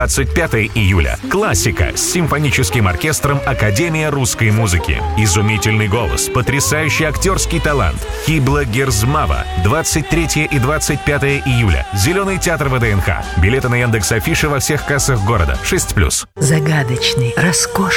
25 июля. Классика с симфоническим оркестром Академия русской музыки. Изумительный голос, потрясающий актерский талант. Хибла Герзмава. 23 и 25 июля. Зеленый театр ВДНХ. Билеты на Яндекс.Афише во всех кассах города. 6+. Загадочный, роскошный